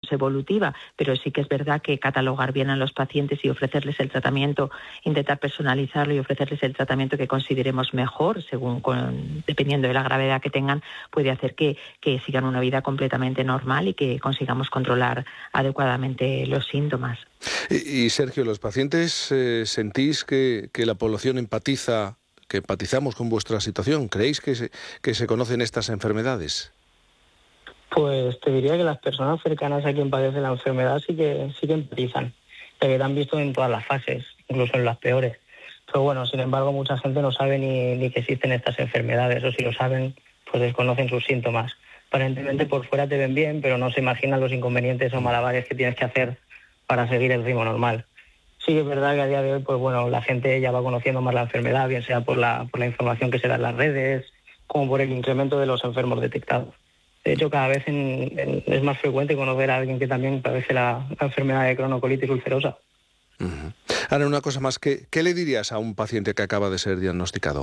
digamos, evolutiva, pero sí que es verdad que catalogar bien a los pacientes y ofrecerles el tratamiento, intentar personalizarlo y ofrecerles el tratamiento que consideremos mejor, dependiendo de la gravedad que tengan, puede hacer que sigan una vida completamente normal y que consigamos controlar adecuadamente los síntomas. Y Sergio, ¿los pacientes sentís que la población que empatizamos con vuestra situación? ¿Creéis que se conocen estas enfermedades? Pues te diría que las personas cercanas a quien padece la enfermedad sí que empatizan, ya que te han visto en todas las fases, incluso en las peores. Pero bueno, sin embargo, mucha gente no sabe ni que existen estas enfermedades, o si lo saben, pues desconocen sus síntomas. Aparentemente por fuera te ven bien, pero no se imaginan los inconvenientes o malabares que tienes que hacer para seguir el ritmo normal. Sí que es verdad que a día de hoy, pues bueno, la gente ya va conociendo más la enfermedad, bien sea por la información que se da en las redes, como por el incremento de los enfermos detectados. De hecho, cada vez es más frecuente conocer a alguien que también padece la enfermedad de cronocolitis ulcerosa. Uh-huh. Ahora, una cosa más, ¿qué le dirías a un paciente que acaba de ser diagnosticado?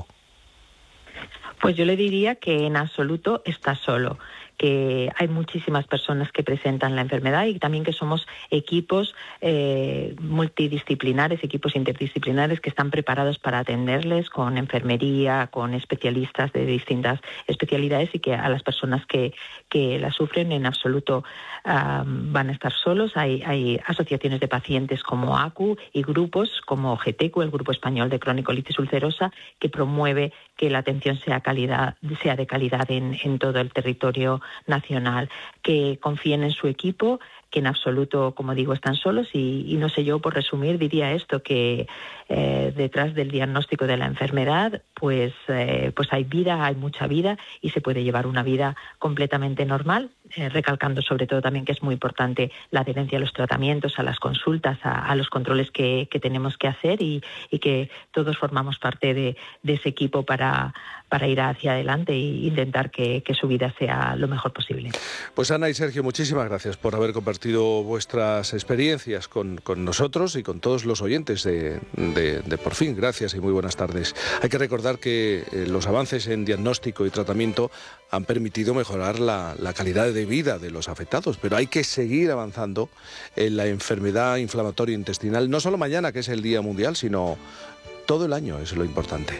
Pues yo le diría que en absoluto está solo, que hay muchísimas personas que presentan la enfermedad y también que somos equipos multidisciplinares, equipos interdisciplinares que están preparados para atenderles con enfermería, con especialistas de distintas especialidades, y que a las personas que la sufren en absoluto van a estar solos. Hay asociaciones de pacientes como ACU y grupos como GETECU, el Grupo Español de Cronicolitis Ulcerosa, que promueve que la atención sea de calidad en todo el territorio nacional, que confíen en su equipo, que en absoluto, como digo, están solos y no sé, yo por resumir diría esto, que detrás del diagnóstico de la enfermedad pues hay vida, hay mucha vida, y se puede llevar una vida completamente normal, recalcando sobre todo también que es muy importante la adherencia a los tratamientos, a las consultas, a los controles que tenemos que hacer, y que todos formamos parte de ese equipo para ir hacia adelante e intentar que su vida sea lo mejor posible. Pues Ana y Sergio, muchísimas gracias por haber compartido vuestras experiencias con nosotros y con todos los oyentes de Por Fin. Gracias y muy buenas tardes. Hay que recordar que los avances en diagnóstico y tratamiento han permitido mejorar la calidad de vida de los afectados, pero hay que seguir avanzando en la enfermedad inflamatoria intestinal, no solo mañana, que es el Día Mundial, sino todo el año, es lo importante.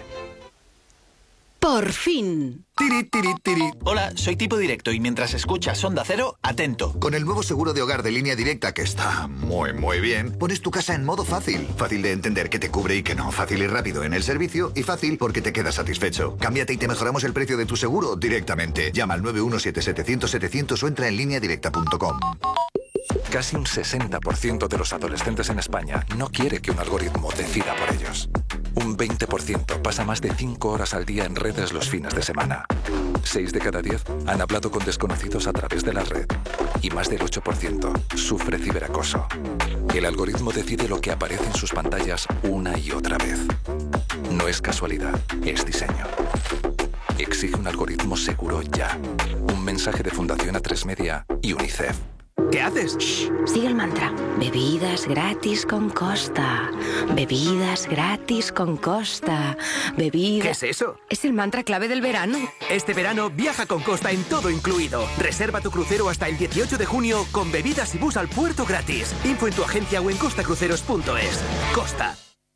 Por fin. Tiri, tiri, tiri. Hola, soy Tipo Directo y mientras escuchas Onda Cero, atento. Con el nuevo seguro de hogar de Línea Directa, que está muy bien, pones tu casa en modo fácil. Fácil de entender que te cubre y que no. Fácil y rápido en el servicio, y fácil porque te quedas satisfecho. Cámbiate y te mejoramos el precio de tu seguro directamente. Llama al 917-700-700 o entra en lineadirecta.com. Casi un 60% de los adolescentes en España no quiere que un algoritmo decida por ellos. Un 20% pasa más de 5 horas al día en redes los fines de semana. 6 de cada 10 han hablado con desconocidos a través de la red. Y más del 8% sufre ciberacoso. El algoritmo decide lo que aparece en sus pantallas una y otra vez. No es casualidad, es diseño. Exige un algoritmo seguro ya. Un mensaje de Fundación A3 Media y UNICEF. ¿Qué haces? Shh, sigue el mantra. Bebidas gratis con Costa. Bebidas gratis con Costa. ¿Qué es eso? Es el mantra clave del verano. Este verano viaja con Costa en todo incluido. Reserva tu crucero hasta el 18 de junio con bebidas y bus al puerto gratis. Info en tu agencia o en costacruceros.es. Costa.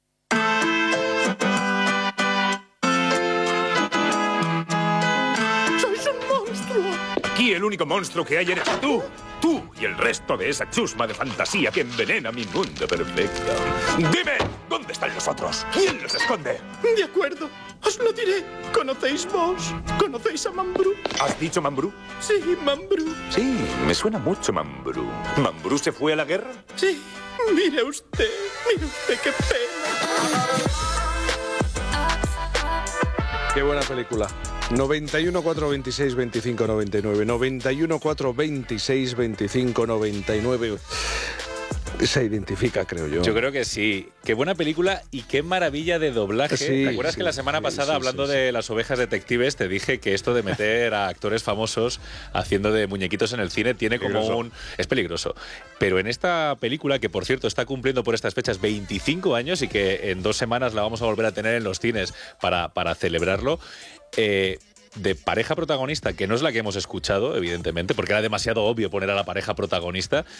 Aquí el único monstruo que hay eres tú. Tú y el resto de esa chusma de fantasía que envenena mi mundo perfecto. ¡Dime! ¿Dónde están los otros? ¿Quién los esconde? De acuerdo, os lo diré. ¿Conocéis vos? ¿Conocéis a Mambrú? ¿Has dicho Mambrú? Sí, Mambrú. Sí, me suena mucho Mambrú. ¿Mambrú se fue a la guerra? Sí, mire usted qué pena. Qué buena película. 91 426 25 99. 91 426 25 99. Se identifica, creo yo. Yo creo que sí. Qué buena película y qué maravilla de doblaje. Sí, ¿Te acuerdas que la semana pasada, hablando de Las ovejas detectives, te dije que esto de meter a actores famosos haciendo de muñequitos en el cine tiene como un... Es peligroso. Pero en esta película, que por cierto está cumpliendo por estas fechas 25 años y que en 2 semanas la vamos a volver a tener en los cines para celebrarlo, de pareja protagonista, que no es la que hemos escuchado, evidentemente, porque era demasiado obvio poner a la pareja protagonista,